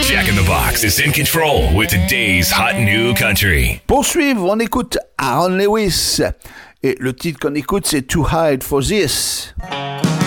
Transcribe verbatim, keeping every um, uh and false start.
Jack in the Box is in control with today's hot new country. Pour suivre, on écoute Aaron Lewis. Et le titre qu'on écoute, c'est Too Hard for This.